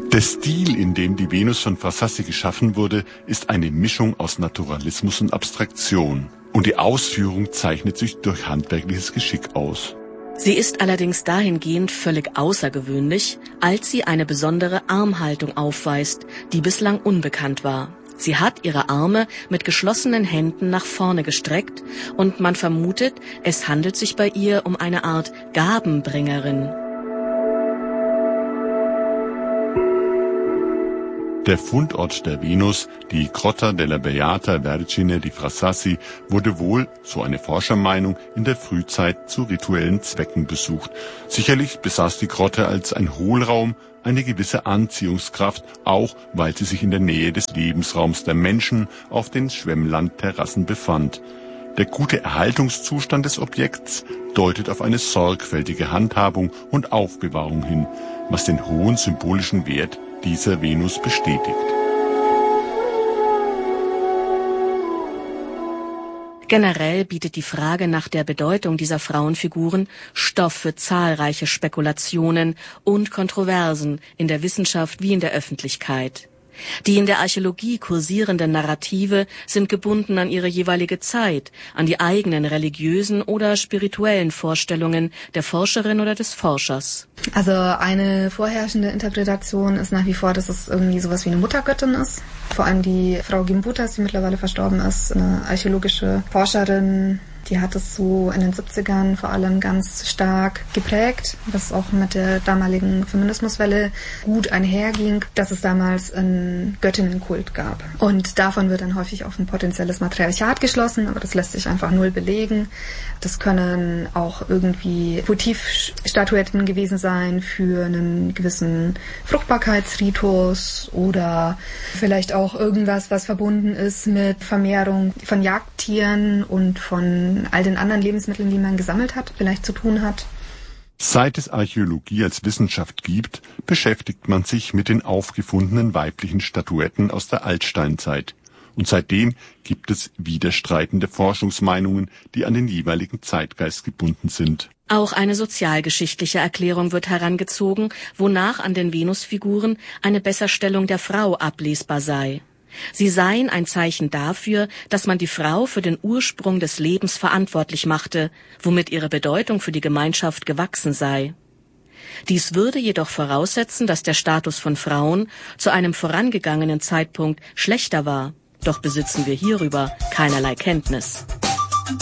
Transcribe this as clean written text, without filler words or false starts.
Der Stil, in dem die Venus von Frassassi geschaffen wurde, ist eine Mischung aus Naturalismus und Abstraktion. Und die Ausführung zeichnet sich durch handwerkliches Geschick aus. Sie ist allerdings dahingehend völlig außergewöhnlich, als sie eine besondere Armhaltung aufweist, die bislang unbekannt war. Sie hat ihre Arme mit geschlossenen Händen nach vorne gestreckt und man vermutet, es handelt sich bei ihr um eine Art Gabenbringerin. Der Fundort der Venus, die Grotta della Beata Vergine di Frassassi, wurde wohl, so eine Forschermeinung, in der Frühzeit zu rituellen Zwecken besucht. Sicherlich besaß die Grotte als ein Hohlraum eine gewisse Anziehungskraft, auch weil sie sich in der Nähe des Lebensraums der Menschen auf den Schwemmlandterrassen befand. Der gute Erhaltungszustand des Objekts deutet auf eine sorgfältige Handhabung und Aufbewahrung hin, was den hohen symbolischen Wert dieser Venus bestätigt. Generell bietet die Frage nach der Bedeutung dieser Frauenfiguren Stoff für zahlreiche Spekulationen und Kontroversen in der Wissenschaft wie in der Öffentlichkeit. Die in der Archäologie kursierenden Narrative sind gebunden an ihre jeweilige Zeit, an die eigenen religiösen oder spirituellen Vorstellungen der Forscherin oder des Forschers. Also eine vorherrschende Interpretation ist nach wie vor, dass es irgendwie sowas wie eine Muttergöttin ist. Vor allem die Frau Gimbutas, die mittlerweile verstorben ist, eine archäologische Forscherin, die hat es so in den 70ern vor allem ganz stark geprägt, was auch mit der damaligen Feminismuswelle gut einherging, dass es damals einen Göttinnenkult gab. Und davon wird dann häufig auf ein potenzielles Matriarchat geschlossen, aber das lässt sich einfach null belegen. Das können auch irgendwie Votivstatuetten gewesen sein für einen gewissen Fruchtbarkeitsritus oder vielleicht auch irgendwas, was verbunden ist mit Vermehrung von Jagdtieren und von all den anderen Lebensmitteln, die man gesammelt hat, vielleicht zu tun hat. Seit es Archäologie als Wissenschaft gibt, beschäftigt man sich mit den aufgefundenen weiblichen Statuetten aus der Altsteinzeit. Und seitdem gibt es widerstreitende Forschungsmeinungen, die an den jeweiligen Zeitgeist gebunden sind. Auch eine sozialgeschichtliche Erklärung wird herangezogen, wonach an den Venusfiguren eine Besserstellung der Frau ablesbar sei. Sie seien ein Zeichen dafür, dass man die Frau für den Ursprung des Lebens verantwortlich machte, womit ihre Bedeutung für die Gemeinschaft gewachsen sei. Dies würde jedoch voraussetzen, dass der Status von Frauen zu einem vorangegangenen Zeitpunkt schlechter war. Doch besitzen wir hierüber keinerlei Kenntnis.